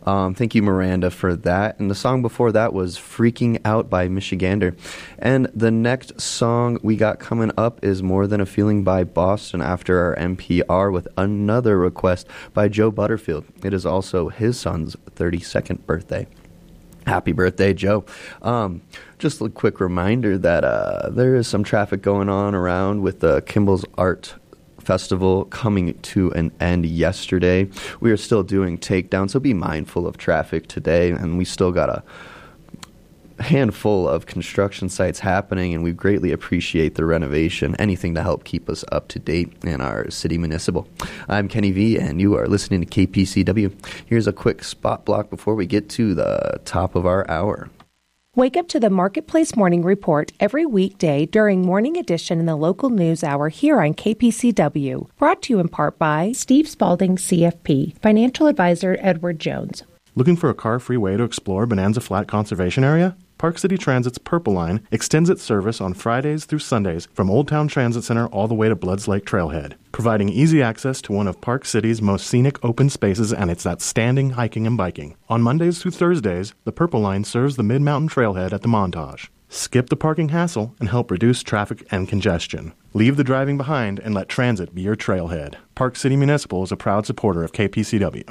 Thank you, Miranda, for that. And the song before that was Freaking Out by Michigander. And the next song we got coming up is More Than a Feeling by Boston after our NPR with another request by Joe Butterfield. It is also his son's 32nd birthday. Happy birthday, Joe. Just a quick reminder that there is some traffic going on around with the Kimball's Art Festival coming to an end yesterday. We are still doing takedowns, so be mindful of traffic today, and we still got a handful of construction sites happening, and we greatly appreciate the renovation, anything to help keep us up to date in our city municipal. I'm Kenny V, and you are listening to KPCW. Here's a quick spot block before we get to the top of our hour. Wake up to the Marketplace Morning Report every weekday during Morning Edition in the local news hour here on KPCW. Brought to you in part by Steve Spalding, CFP, Financial Advisor Edward Jones. Looking for a car-free way to explore Bonanza Flat Conservation Area? Park City Transit's Purple Line extends its service on Fridays through Sundays from Old Town Transit Center all the way to Bloods Lake Trailhead, providing easy access to one of Park City's most scenic open spaces and its outstanding hiking and biking. On Mondays through Thursdays, the Purple Line serves the Mid-Mountain Trailhead at the Montage. Skip the parking hassle and help reduce traffic and congestion. Leave the driving behind and let transit be your trailhead. Park City Municipal is a proud supporter of KPCW.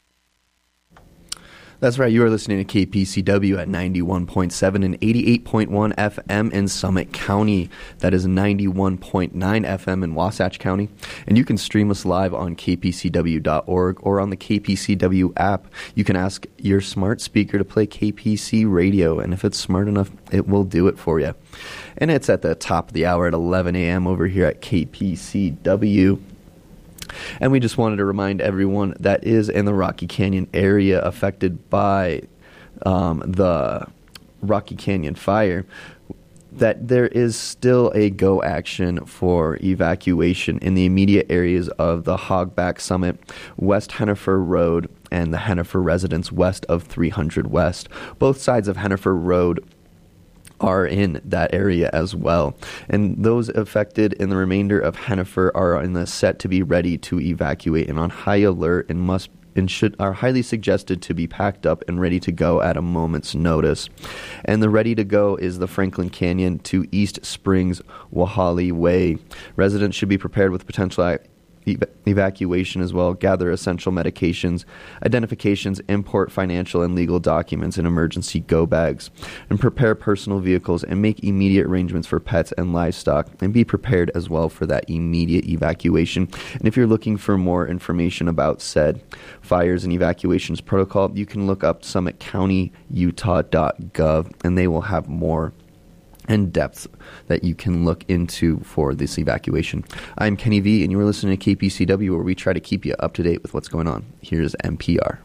That's right. You are listening to KPCW at 91.7 and 88.1 FM in Summit County. That is 91.9 FM in Wasatch County. And you can stream us live on kpcw.org or on the KPCW app. You can ask your smart speaker to play KPC radio, and if it's smart enough, it will do it for you. And it's at the top of the hour at 11 a.m. over here at KPCW. And we just wanted to remind everyone that is in the Rocky Canyon area affected by the Rocky Canyon fire that there is still a go action for evacuation in the immediate areas of the Hogback Summit, West Hennifer Road, and the Hennifer residence west of 300 West. Both sides of Hennifer Road are in that area as well. And those affected in the remainder of Hennifer are in the set to be ready to evacuate and on high alert and are highly suggested to be packed up and ready to go at a moment's notice. And the ready to go is the Franklin Canyon to East Springs Wahali Way. Residents should be prepared with potential evacuation as well, gather essential medications, identifications, import financial and legal documents and emergency go bags, and prepare personal vehicles and make immediate arrangements for pets and livestock, and be prepared as well for that immediate evacuation. And if you're looking for more information about said fires and evacuations protocol, you can look up summitcountyutah.gov, and they will have more and depth that you can look into for this evacuation. I'm Kenny V, and you are listening to KPCW, where we try to keep you up to date with what's going on. Here's NPR.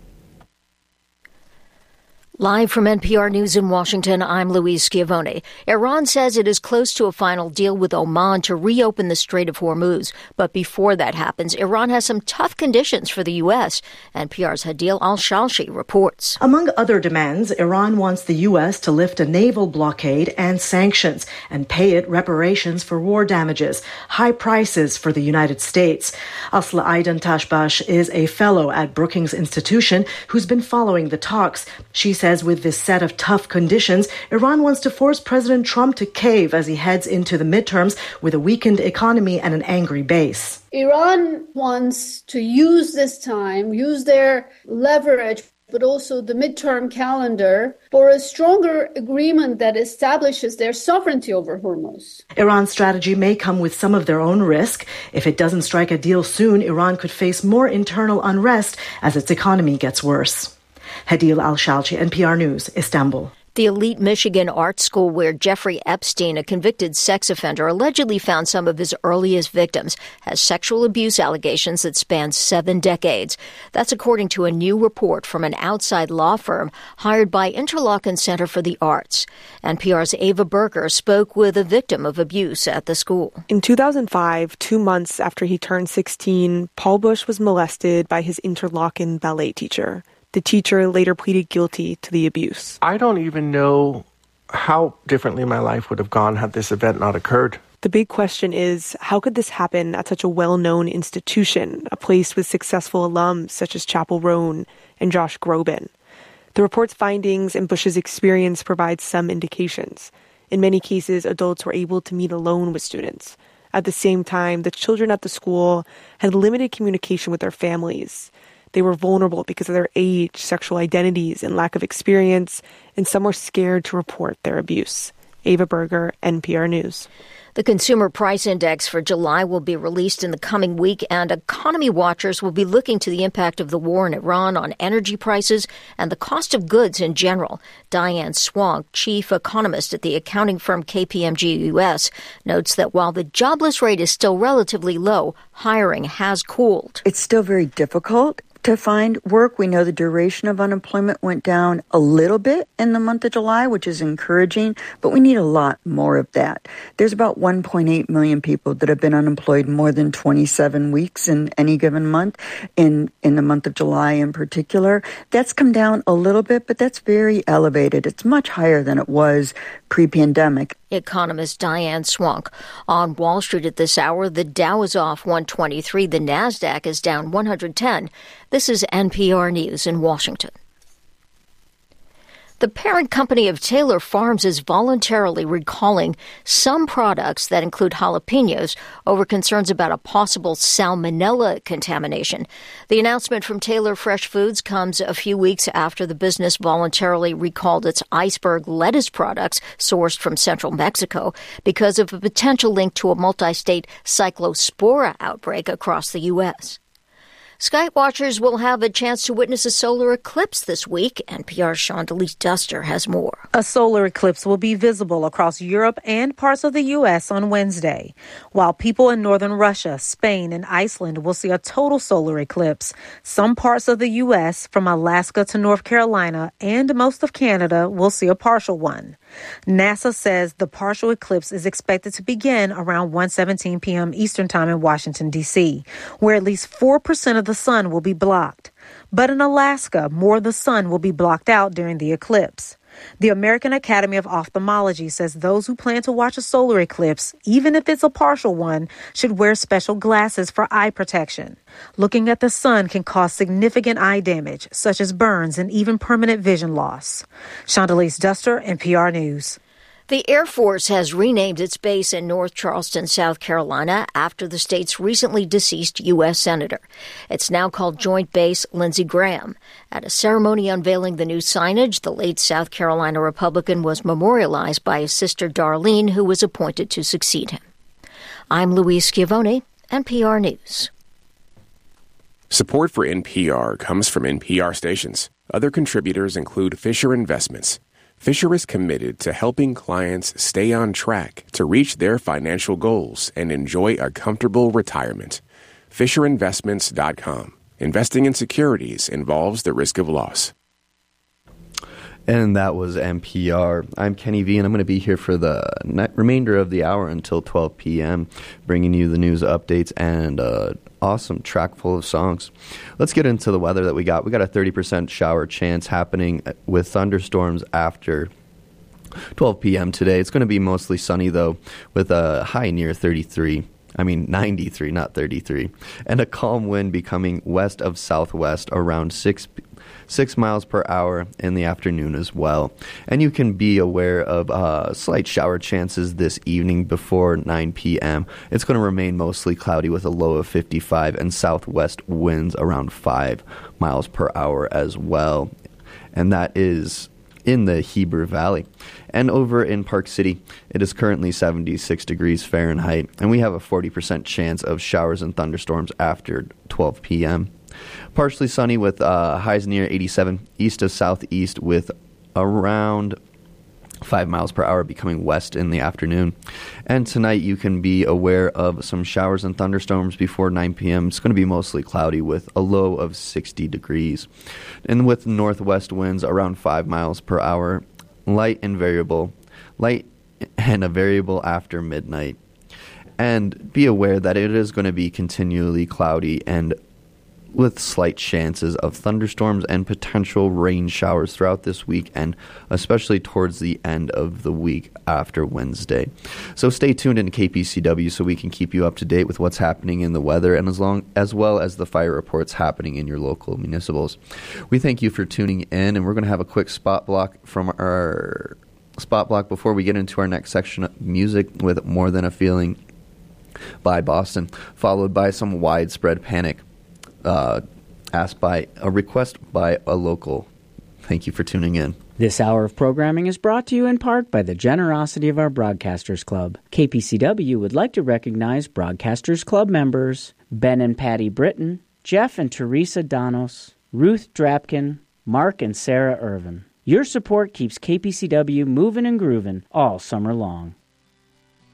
Live from NPR News in Washington, I'm Louise Schiavone. Iran says it is close to a final deal with Oman to reopen the Strait of Hormuz. But before that happens, Iran has some tough conditions for the U.S. NPR's Hadil Al-Shalshi reports. Among other demands, Iran wants the U.S. to lift a naval blockade and sanctions and pay it reparations for war damages, high prices for the United States. Asla Aidan Tashbash is a fellow at Brookings Institution who's been following the talks. She says with this set of tough conditions, Iran wants to force President Trump to cave as he heads into the midterms with a weakened economy and an angry base. Iran wants to use this time, use their leverage, but also the midterm calendar for a stronger agreement that establishes their sovereignty over Hormuz. Iran's strategy may come with some of their own risk. If it doesn't strike a deal soon, Iran could face more internal unrest as its economy gets worse. Hadil Al-Shalchi, NPR News, Istanbul. The elite Michigan art school where Jeffrey Epstein, a convicted sex offender, allegedly found some of his earliest victims, has sexual abuse allegations that span 7 decades. That's according to a new report from an outside law firm hired by Interlochen Center for the Arts. NPR's Ava Berger spoke with a victim of abuse at the school. In 2005, 2 months after he turned 16, Paul Bush was molested by his Interlochen ballet teacher. The teacher later pleaded guilty to the abuse. I don't even know how differently my life would have gone had this event not occurred. The big question is, how could this happen at such a well-known institution, a place with successful alums such as Chappell Roan and Josh Groban? The report's findings and Bush's experience provide some indications. In many cases, adults were able to meet alone with students. At the same time, the children at the school had limited communication with their families. They were vulnerable because of their age, sexual identities, and lack of experience, and some were scared to report their abuse. Ava Berger, NPR News. The Consumer Price Index for July will be released in the coming week, and economy watchers will be looking to the impact of the war in Iran on energy prices and the cost of goods in general. Diane Swank, chief economist at the accounting firm KPMG US, notes that while the jobless rate is still relatively low, hiring has cooled. It's still very difficult to find work. We know the duration of unemployment went down a little bit in the month of July, which is encouraging, but we need a lot more of that. There's about 1.8 million people that have been unemployed more than 27 weeks in any given month, in the month of July in particular. That's come down a little bit, but that's very elevated. It's much higher than it was pre-pandemic. Economist Diane Swank. On Wall Street at this hour, the Dow is off 123. The NASDAQ is down 110. This is NPR News in Washington. The parent company of Taylor Farms is voluntarily recalling some products that include jalapenos over concerns about a possible salmonella contamination. The announcement from Taylor Fresh Foods comes a few weeks after the business voluntarily recalled its iceberg lettuce products sourced from central Mexico because of a potential link to a multi-state cyclospora outbreak across the U.S. Sky watchers will have a chance to witness a solar eclipse this week. NPR's Shondelise Duster has more. A solar eclipse will be visible across Europe and parts of the U.S. on Wednesday, while people in northern Russia, Spain, and Iceland will see a total solar eclipse. Some parts of the U.S., from Alaska to North Carolina and most of Canada, will see a partial one. NASA says the partial eclipse is expected to begin around 1:17 p.m. Eastern Time in Washington, D.C., where at least 4% of the sun will be blocked. But in Alaska, more of the sun will be blocked out during the eclipse. The American Academy of Ophthalmology says those who plan to watch a solar eclipse, even if it's a partial one, should wear special glasses for eye protection. Looking at the sun can cause significant eye damage, such as burns and even permanent vision loss. Shondelise Duster, NPR News. The Air Force has renamed its base in North Charleston, South Carolina, after the state's recently deceased U.S. Senator. It's now called Joint Base Lindsey Graham. At a ceremony unveiling the new signage, the late South Carolina Republican was memorialized by his sister Darlene, who was appointed to succeed him. I'm Louise Schiavone, NPR News. Support for NPR comes from NPR stations. Other contributors include Fisher Investments. Fisher is committed to helping clients stay on track to reach their financial goals and enjoy a comfortable retirement. FisherInvestments.com. Investing in securities involves the risk of loss. And that was NPR. I'm Kenny V, and I'm going to be here for the remainder of the hour until 12 p.m., bringing you the news updates and awesome track full of songs. Let's get into the weather that we got. We got a 30% shower chance happening with thunderstorms after 12 p.m. today. It's going to be mostly sunny, though, with a high near 93. 93, not 33. And a calm wind becoming west of southwest around 6 miles per hour in the afternoon as well. And you can be aware of slight shower chances this evening before 9 p.m. It's going to remain mostly cloudy with a low of 55 and southwest winds around 5 miles per hour as well. And that is in the Heber Valley. And over in Park City, it is currently 76 degrees Fahrenheit, and we have a 40% chance of showers and thunderstorms after 12 p.m. Partially sunny with highs near 87, east of southeast with around 5 miles per hour becoming west in the afternoon. And tonight you can be aware of some showers and thunderstorms before 9 p.m. It's going to be mostly cloudy with a low of 60 degrees. And with northwest winds around 5 miles per hour, light and a variable after midnight. And be aware that it is going to be continually cloudy and with slight chances of thunderstorms and potential rain showers throughout this week, and especially towards the end of the week after Wednesday. So stay tuned in KPCW so we can keep you up to date with what's happening in the weather, and as well as the fire reports happening in your local municipals. We thank you for tuning in, and we're going to have a quick spot block from our spot block before we get into our next section of music with More Than a Feeling by Boston, followed by some Widespread Panic, asked by a request by a local. Thank you for tuning in. This hour of programming is brought to you in part by the generosity of our Broadcasters Club. KPCW would like to recognize Broadcasters Club members Ben and Patty Britton, Jeff and Teresa Donos, Ruth Drapkin, Mark and Sarah Irvin. Your support keeps KPCW moving and grooving all summer long.